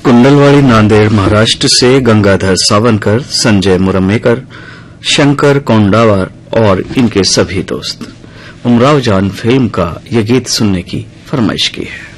कुंडलवाड़ी नांदेड़ महाराष्ट्र से गंगाधर सावनकर, संजय मुरमेकर, शंकर कोंडावर और इनके सभी दोस्त उमराव जान फिल्म का ये गीत सुनने की फरमाइश की है।